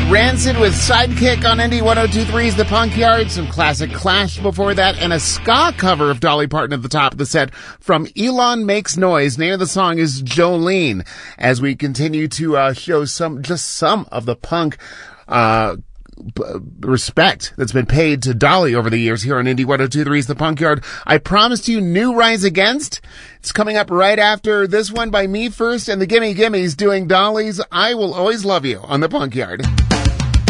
Rancid with Sidekick on Indie 102.3's The Punk Yard. Some classic Clash before that, and a ska cover of Dolly Parton at the top of the set from Elon Makes Noise. Name of the song is Jolene. As we continue to show some of the punk respect that's been paid to Dolly over the years here on Indie 102.3's The Punk Yard. I promised you New Rise Against. It's coming up right after this one by Me First and the Gimme Gimmes doing Dolly's I Will Always Love You on The Punk Yard.